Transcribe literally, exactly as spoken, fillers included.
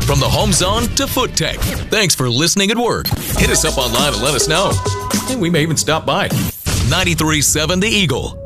From the home zone to foot tech. Thanks for listening at work. Hit us up online and let us know. And we may even stop by. ninety-three point seven The Eagle.